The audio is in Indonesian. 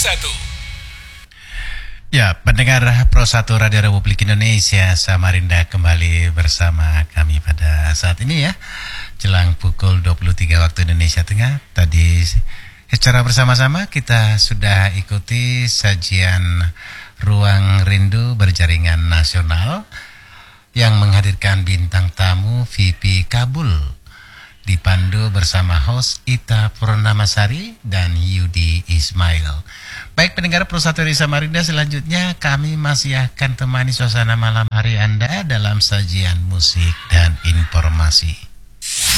1. Ya, pendengar Pro 1 Radio Republik Indonesia Samarinda kembali bersama kami pada saat ini ya. Jelang pukul 23 waktu Indonesia Tengah. Tadi secara bersama-sama kita sudah ikuti sajian Ruang Rindu Berjaringan Nasional yang menghadirkan bintang tamu VP Kabul, dipandu bersama host Ita Purnamasari dan Yudi Ismail. Baik pendengar Pro 1 di Samarinda, selanjutnya kami masih akan temani suasana malam hari Anda dalam sajian musik dan informasi.